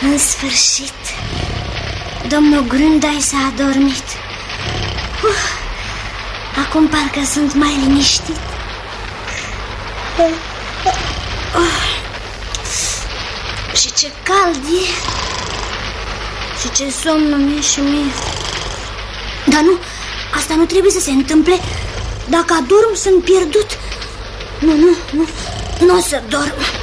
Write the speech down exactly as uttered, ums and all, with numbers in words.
În sfârșit, domnul Grundai s-a adormit. Uf, acum parcă sunt mai liniștit. Oh, și ce cald e. Și ce somn mi-e și mie. Dar nu, asta nu trebuie să se întâmple. Dacă adorm, sunt pierdut. Nu, nu, nu, nu o să dorm.